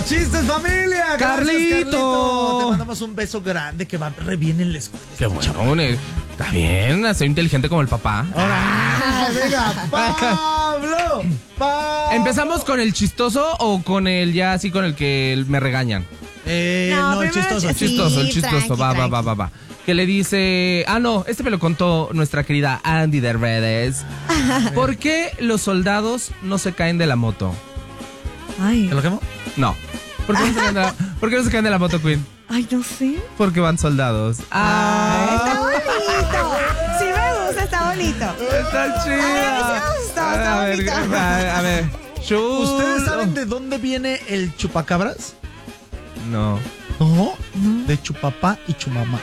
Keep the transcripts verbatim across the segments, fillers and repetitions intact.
chistes, familia. Carlito. Gracias, Carlito. Te mandamos un beso grande que va re bien en la escuela. Qué bueno, eh, está bien, soy inteligente como el papá. Ahora, venga, Pablo. Pablo. ¿Empezamos con el chistoso o con el ya así con el que me regañan? Eh, no, No, el primero chistoso. el el Chistoso, Sí, el chistoso, tranqui, va, va, tranqui. va, va, va. Que le dice, ah no, este me lo contó nuestra querida Andy de redes. ¿Por qué los soldados no se caen de la moto? Ay, ¿Te lo quemo? No. ¿Por qué no se caen de la, ¿por qué no se caen de la moto, Queen? ay, no sé. Porque van soldados. Ah, está Ah, bonito. Sí me gusta, está bonito. está chida. Ay, sí me gustó, está a ver, bonito. a, a ver. Chulo. ¿Ustedes saben de dónde viene el chupacabras? No. No, de chupapá y chumamá.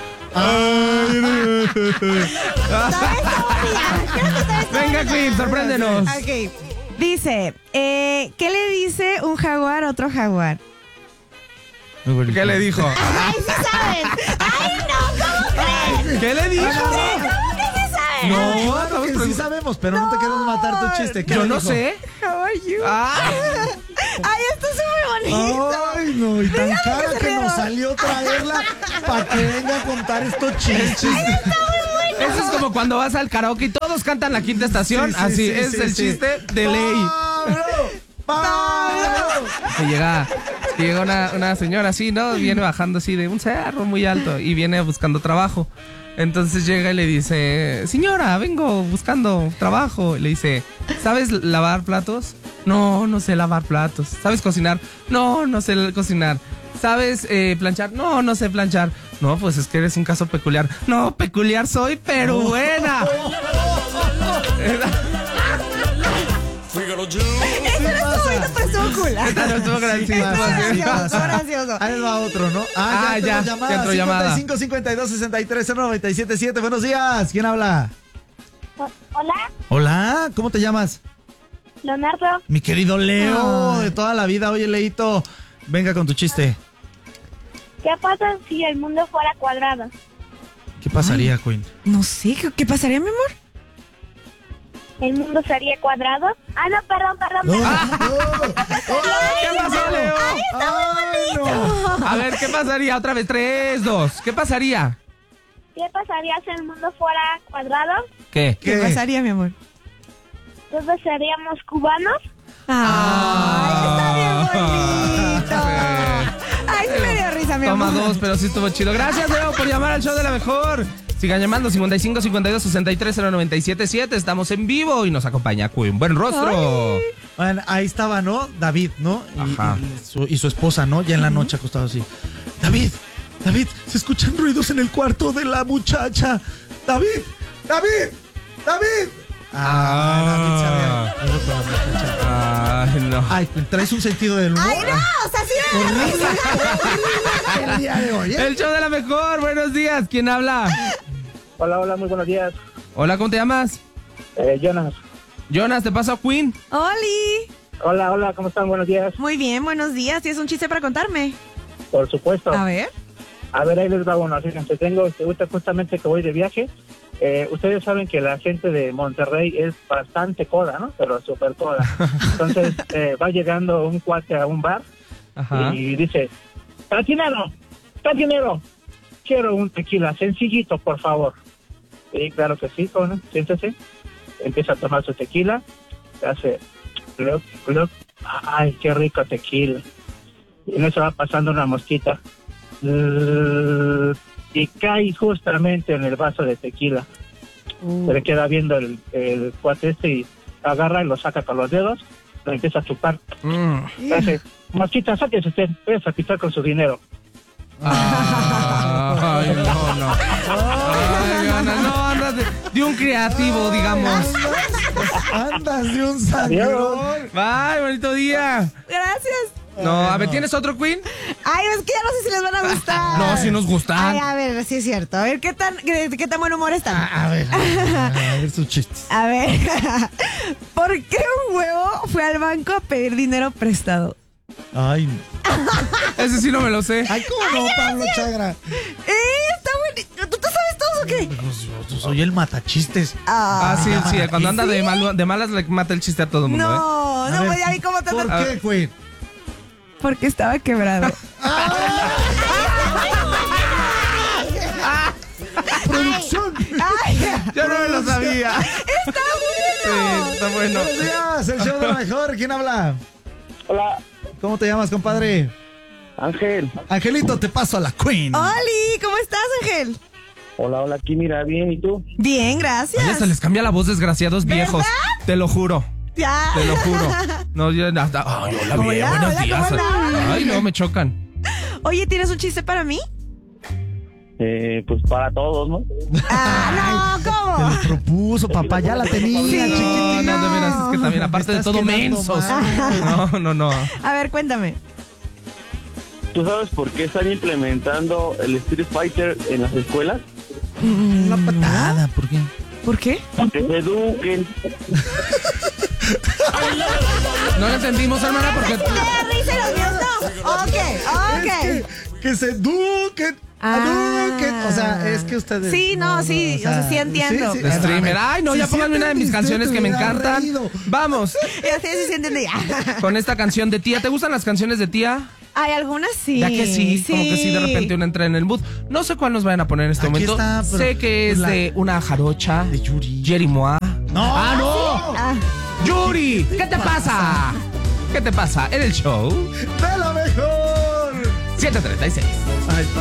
Venga, Queen, sorpréndenos. Ok. Dice, eh, ¿qué le dice un jaguar a otro jaguar? ¿Qué le dijo? ¡Ay, sí saben! ¡Ay, no! ¿Cómo crees? ¿Qué le dijo? ¿Cómo que sí saben? No, estamos claro que sí pregun- sabemos, pero no, te queremos matar tu chiste. ¿Qué Yo le no dijo? sé. How are you? Ah. Ay, esto es muy bonito. Ay, no, y tan Dígame cara que se que nos rieron. salió traerla para que venga a contar estos chistes. Eso es como cuando vas al karaoke y todos cantan la quinta estación. Sí, sí, Así sí, es sí, el sí. chiste de ley. ¡Pablo! ¡Pablo! Que llega, que llega una, una señora así, ¿no? Viene bajando así de un cerro muy alto y viene buscando trabajo. Entonces llega y le dice, señora, vengo buscando trabajo. Y le dice, ¿sabes lavar platos? No, no sé lavar platos. ¿Sabes cocinar? No, no sé cocinar. ¿Sabes eh, planchar? No, no sé planchar. No, pues es que eres un caso peculiar. No, peculiar soy, pero buena. Eso no estuvo bonito, pero estuvo cool. Esta no estuvo graciosa. pasa, sí gracioso, pasa. estuvo gracioso. Ahí va otro, ¿no? Ah, ya, tenemos ya entró llamada. cincuenta y cinco, cincuenta y dos, sesenta y tres, cero noventa y siete siete. Buenos días. ¿Quién habla? Hola, Hola, ¿cómo te llamas? Leonardo. Mi querido Leo, Ay. de toda la vida. Oye, Leito, venga con tu chiste. ¿Qué pasa si el mundo fuera cuadrado? ¿Qué pasaría, Queen? No sé, ¿qué, qué pasaría, mi amor? ¿El mundo sería cuadrado? Ah, no, perdón, perdón. No, perdón. ¿Qué pasó, Leo? Ay, no. A ver, ¿qué pasaría? Otra vez, tres, dos. ¿Qué pasaría? ¿Qué pasaría si el mundo fuera cuadrado? ¿Qué? ¿Qué, ¿Qué? pasaría, mi amor? Entonces seríamos cubanos. Ay, está bien bonito. Ay, sí me dio risa, mi Toma amor. dos, pero sí estuvo chido. Gracias, Leo, por llamar al show de la mejor. Sigan llamando cincuenta y cinco, cincuenta y dos, sesenta y tres, cero noventa y siete siete. Estamos en vivo y nos acompaña Queen. Buen rostro. Bueno, ahí estaba, ¿no? David, ¿no? Y, Ajá. y su, y su esposa, ¿no? Ya en la noche acostado así. David, David, se escuchan ruidos en el cuarto de la muchacha. David, David, David. Ah, David se había ido con la muchacha. Ay, no. Ay, traes un sentido del humor. Ay, no, o sea, sí me dio risa. El día de hoy, ¿eh? El show de la mejor. Buenos días. ¿Quién habla? Hola, hola, muy buenos días. Hola, ¿cómo te llamas? Eh, Jonas. Jonas, ¿te paso a Queen? Oli. Hola, hola, ¿cómo están? Buenos días. Muy bien, buenos días. ¿Tienes un chiste para contarme? Por supuesto. A ver. A ver, ahí les va uno. Fíjense, tengo, ahorita justamente que voy de viaje. Eh, ustedes saben que la gente de Monterrey es bastante coda, ¿no? Pero súper coda. Entonces, eh, va llegando un cuate a un bar Ajá. y dice, ¡Tatinero! ¡Tatinero! Quiero un tequila sencillito, por favor. Sí, claro que sí, joven. Siéntese. Empieza a tomar su tequila. Hace... Club, club. ¡Ay, qué rico tequila! Y en eso va pasando una mosquita. Y cae justamente en el vaso de tequila. Uh. Se le queda viendo el, el cuate este y agarra y lo saca con los dedos, lo empieza a chupar. Mm. Dice, mosquita, sáquese usted, voy a pitar con su dinero. Ay, no, no. Ay, Jonas, no, andas de, de un creativo, digamos. Andas de un sangrón. Bye, bonito día. Gracias. No, a ver, ¿tienes otro Queen? Ay, es que ya no sé si les van a gustar. No, sí nos gustan. Ay, a ver, sí es cierto. A ver, ¿qué tan, qué, qué tan buen humor están? A ver, a ver, a ver sus chistes. A ver, ¿por qué un huevo fue al banco a pedir dinero prestado? Ay, Ese sí no me lo sé. ay, ¿cómo no, Pablo Chagra? ¡Eh, está bueno! ¿Tú, ¿Tú sabes todos o qué? Pues yo, yo soy el matachistes. Ah, sí, sí, cuando anda de, ¿Sí? mal, de malas le mata el chiste a todo el mundo, ¿eh? No, A no, ver, pues ya vi cómo te... ¿Por A qué, ver. güey? Porque estaba quebrado. ¡Producción! Ay, Yo no me lo sabía. está bueno. Sí, está bueno. Buenos días, el show de lo mejor. ¿Quién habla? Hola, ¿Cómo te llamas, compadre? Ángel. Angelito, te paso a la Queen. Oli, ¿cómo estás, Ángel? Hola, hola, aquí mira, bien, ¿y tú? Bien, gracias. Oye, se les cambia la voz, desgraciados viejos. ¿Verdad? Te lo juro. Ya. Te lo juro. No, yo hasta. Ay, hola, bien, Hola, buenos hola, días. ¿cómo andas? Ay, no, me chocan. Oye, ¿tienes un chiste para mí? Eh, pues para todos, ¿no? Ah, no, Te ¿cómo? lo propuso, papá, ya la tenía, Sí. No, chiquitín. no, de veras, es que también, aparte de estás todo, quedando mensos. mal. No, no, no. A ver, cuéntame. ¿Tú sabes por qué están implementando el Street Fighter en las escuelas? Una patada, ¿por qué? ¿Por qué? Para que se eduquen. No lo entendimos, hermana, porque. ¡Qué risa y los míos no! Ok, ok. Es que, que se eduquen. Ah. Eduquen. O sea, es que ustedes. Sí, no, sí, o sea, sí entiendo. De streamer. Ay, no, Si ya sí pónganme una de mis entendiste, canciones te que me hubieras encantan. reído. Vamos, Ya sé si se entiende ya. con esta canción de Tía. ¿Te gustan las canciones de Tía? Hay algunas sí. Ya que sí, como que sí, de repente uno entra en el mood. No sé cuál nos vayan a poner en este Aquí momento. está, pero- sé que es pues la- de una jarocha. De Yuri. Jerimois. No. ¡Ah, no! Ah, ¡Yuri! ¿Qué te pasa? ¿Qué te pasa? En el show ¡De lo mejor! siete treinta y seis. Ay, pa-